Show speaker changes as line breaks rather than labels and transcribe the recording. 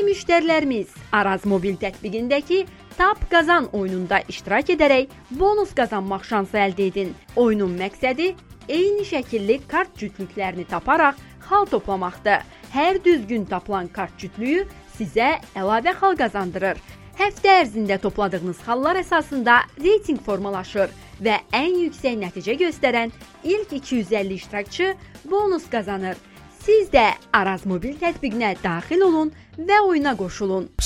müştərilərimiz Araz mobil tətbiqindəki Tap Qazan oyununda iştirak edərək bonus qazanmaq şansı əldə edin. Oyunun məqsədi eyni şəkilli kart cütlüklərini taparaq xal toplamaqdır. Hər düzgün tapılan kart cütlüyü sizə əlavə xal qazandırır. Həftə ərzində topladığınız xallar əsasında reyting formalaşır və ən yüksək nəticə göstərən ilk 250 iştirakçı bonus qazanır. Siz də Araz mobil tətbiqinə daxil olun və oyuna qoşulun.